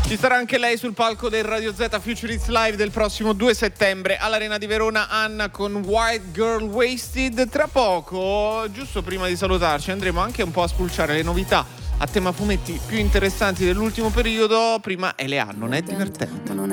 Ci sarà anche lei sul palco del Radio Z Future Hits Live del prossimo 2 settembre all'Arena di Verona. Anna con White Girl Wasted. Tra poco, giusto prima di salutarci, andremo anche un po' a spulciare le novità a tema fumetti più interessanti dell'ultimo periodo. Prima Elea, non è divertente.